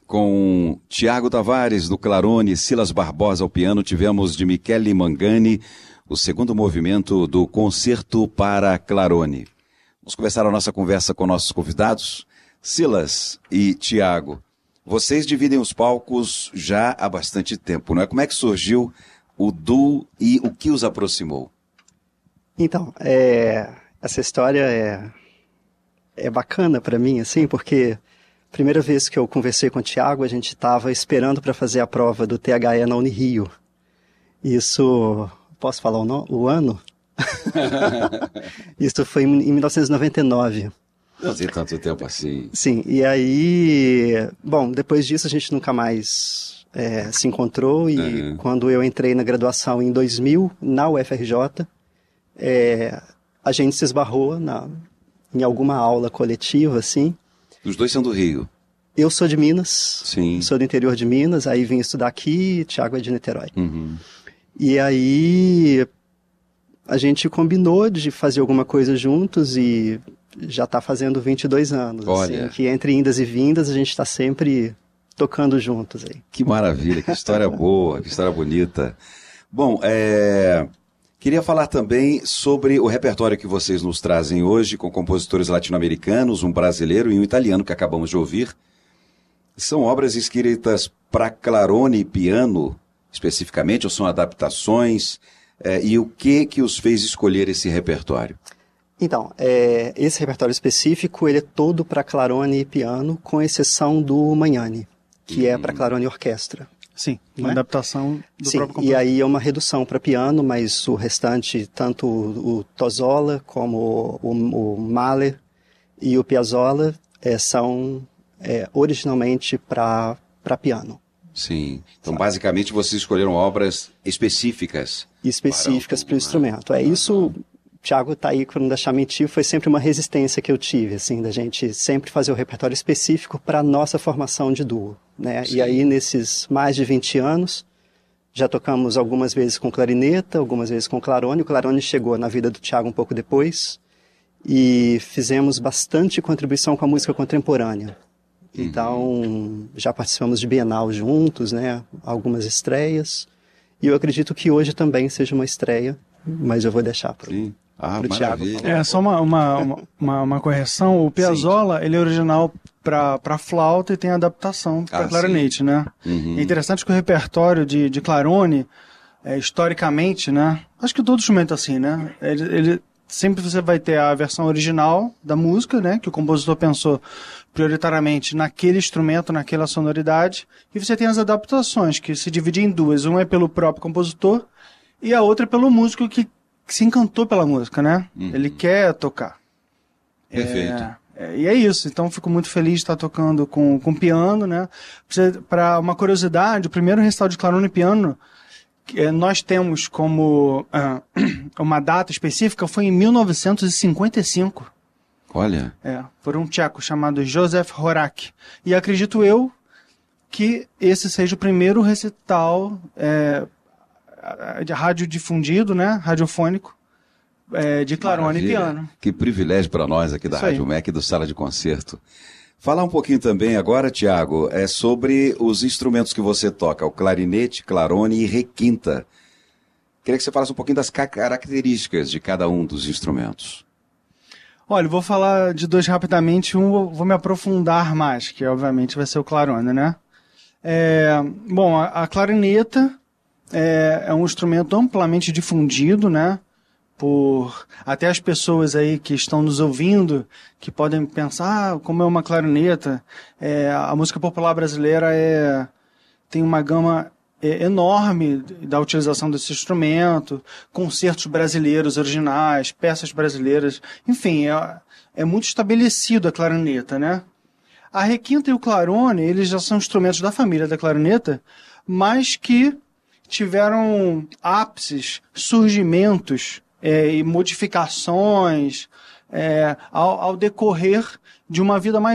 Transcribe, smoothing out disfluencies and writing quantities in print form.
Com Tiago Tavares no clarone, Silas Barbosa ao piano, tivemos de Michele Mangani o segundo movimento do Concerto para Clarone. Vamos começar a nossa conversa com nossos convidados. Silas e Tiago, vocês dividem os palcos já há bastante tempo, não é? Como é que surgiu o duo e o que os aproximou? Então, essa história é bacana para mim, assim, porque primeira vez que eu conversei com o Tiago, a gente estava esperando para fazer a prova do THE na Unirio. Isso, posso falar o ano? Isso foi em 1999. Não tem tanto tempo assim. Sim, e aí, bom, depois disso a gente nunca mais se encontrou e quando eu entrei na graduação em 2000, na UFRJ, a gente se esbarrou em alguma aula coletiva, assim. Os dois são do Rio. Eu sou de Minas, Sim. Sou do interior de Minas, aí vim estudar aqui, Tiago é de Niterói. E aí a gente combinou de fazer alguma coisa juntos e já está fazendo 22 anos. Olha. Assim, que entre indas e vindas a gente está sempre tocando juntos aí. Que maravilha, que história boa, que história bonita. Bom, queria falar também sobre o repertório que vocês nos trazem hoje, com compositores latino-americanos, um brasileiro e um italiano que acabamos de ouvir. São obras escritas para clarone e piano, especificamente, ou são adaptações? E o que os fez escolher esse repertório? Então, esse repertório específico, ele é todo para clarone e piano, com exceção do Magnani, que é para clarone e orquestra. Sim, uma adaptação do Sim, próprio compositor. E aí é uma redução para piano, mas o restante, tanto o Tozola como o Mahler e o Piazzolla são originalmente para piano. Sim, então basicamente vocês escolheram obras específicas. Específicas para o instrumento. Isso, Tiago tá aí para não deixar mentir, foi sempre uma resistência que eu tive, assim, da gente sempre fazer o repertório específico para a nossa formação de duo, né? Sim. E aí nesses mais de 20 anos, já tocamos algumas vezes com clarineta, algumas vezes com clarone. O clarone chegou na vida do Tiago um pouco depois e fizemos bastante contribuição com a música contemporânea. Então, já participamos de Bienal juntos, né? Algumas estreias. E eu acredito que hoje também seja uma estreia, mas eu vou deixar para o Tiago. Só uma correção. O Piazzolla, ele é original para flauta e tem adaptação para clarinete, né? É interessante que o repertório de clarone, historicamente, né? Acho que todo instrumento é assim, né? Ele sempre você vai ter a versão original da música, né? Que o compositor pensou prioritariamente naquele instrumento, naquela sonoridade. E você tem as adaptações, que se dividem em duas. Uma é pelo próprio compositor e a outra é pelo músico que se encantou pela música, né? Ele quer tocar. Perfeito. E é isso. Então, fico muito feliz de estar tocando com piano, né? Para uma curiosidade, o primeiro recital de clarone e piano nós temos como uma data específica foi em 1955. Olha. Por um tcheco chamado Josef Horak. E acredito eu que esse seja o primeiro recital de rádio difundido, né? Radiofônico, de clarone e piano. Que privilégio para nós aqui da Rádio MEC, do Sala de Concerto. Falar um pouquinho também agora, Tiago, sobre os instrumentos que você toca, o clarinete, clarone e requinta. Queria que você falasse um pouquinho das características de cada um dos instrumentos. Olha, vou falar de dois rapidamente, vou me aprofundar mais, que obviamente vai ser o clarone, né? Bom, a clarineta é um instrumento amplamente difundido, né? Por até as pessoas aí que estão nos ouvindo, que podem pensar, como é uma clarineta, a música popular brasileira tem uma gama enorme da utilização desse instrumento, concertos brasileiros originais, peças brasileiras, enfim, é muito estabelecido a clarineta, né? A requinta e o clarone, eles já são instrumentos da família da clarineta, mas que tiveram ápices, surgimentos e modificações ao decorrer de uma vida mais